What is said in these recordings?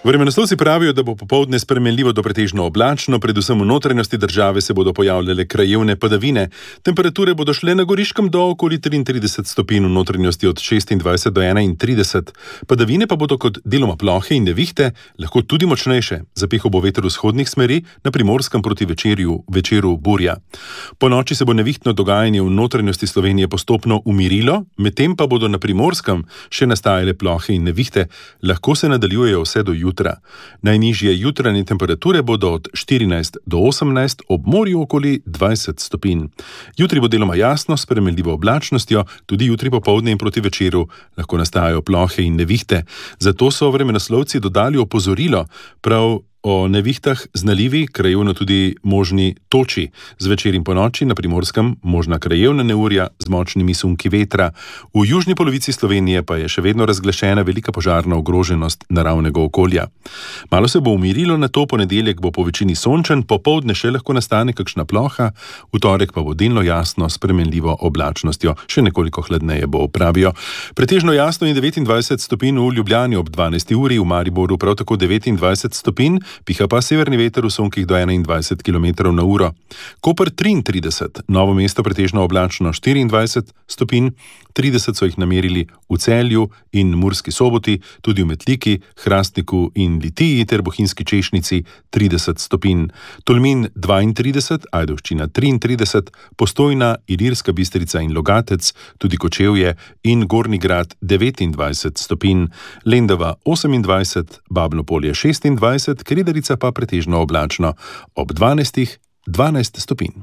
Vremenoslovci pravijo, da bo popoldne spremenljivo do pretežno oblačno, predvsem v notranjosti države se bodo pojavljale krajevne padavine. Temperature bodo šle na Goriškem do okoli 33 stopinj, v notranjosti od 26 do 31. Padavine pa bodo kot deloma plohe in nevihte, lahko tudi močnejše. Zapihal bo veter vzhodnih smeri, na Primorskem proti večeru burja. Po noči se bo nevihtno dogajanje v notranjosti Slovenije postopno umirilo, medtem pa bodo na Primorskem še nastajale plohe in nevihte, lahko se nadaljujejo vse do jutra. Najnižje jutranje temperature bodo od 14 do 18, ob morju okoli 20 stopinj. Jutri bo deloma jasno, s spremenljivo oblačnostjo, tudi jutri popoldne in proti večeru lahko nastajajo plohe in nevihte. Zato so vremenoslovci dodali opozorilo prav o nevihtah z nalivi, krajevno tudi možni toči. Zvečer in ponoči na Primorskem možna krajevna neurja z močnimi sunki vetra. V južni polovici Slovenije pa je še vedno razglašena velika požarna ogroženost naravnega okolja. Malo se bo umirilo, nato ponedeljek bo po večini sončen, popoldne še lahko nastane kakšna ploha, v torek pa bo delno jasno s spremenljivo oblačnostjo, še nekoliko hladneje bo, pravijo. Pretežno jasno in 29 stopinj v Ljubljani ob 12. uri, v Mariboru prav tako 29 stopinj, piha pa severni veter v sunkih do 21 km na uro. Koper 33, Novo mesto pretežno oblačno 24 stopinj, 30 so jih namerili v Celju in Murski Soboti, tudi v Metliki, Hrastniku in Litiji ter Bohinjski Češnici 30 stopinj. Tolmin 32, Ajdovščina 33, Postojna, Ilirska Bistrica in Logatec, tudi Kočevje in Gornji Grad 29 stopinj. Lendava 28, Babno Polje 26, Kredarica pa pretežno oblačno ob 12 stopinj.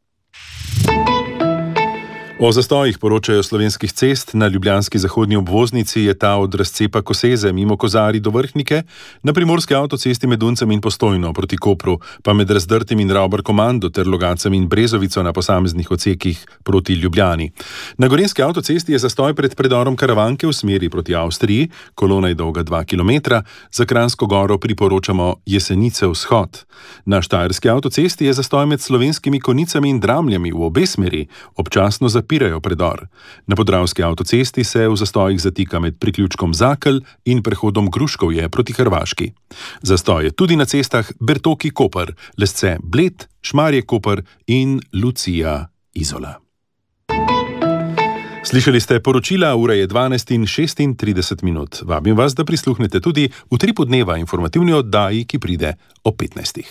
O zastojih poročajo Slovenskih cest. Na ljubljanski zahodni obvoznici je ta od razcepa Koseze mimo Kozarij do Vrhnike, na primorski avtocesti med Duncem in Postojno proti Kopru, pa med Razdrtim in Ravbar-Komando ter Logacem in Brezovico na posameznih odsekih proti Ljubljani. Na gorenjski avtocesti je zastoj pred predorom Karavanke v smeri proti Avstriji, kolona je dolga 2 km, za Kranjsko Goro priporočamo Jesenice vzhod. Na štajerski avtocesti je zastoj med Slovenskimi Konicami in Dramljami v obe smeri, občasno zapirajo predor. Na Podravski avtocesti se v zastojih zatika med priključkom Zakelj in prehodom Gruškovje proti Hrvaški. Zastoj je tudi na cestah Bertoki-Koper, Lesce Bled, Šmarje-Koper in Lucija-Izola. Slišali ste poročila, ura je 12:36. Vabim vas, da prisluhnete tudi v Tripu dneva informativni oddaji, ki pride ob 15.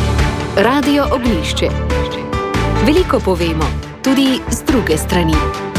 Radio Oglišče. Veliko povemo, tudi z druge strani.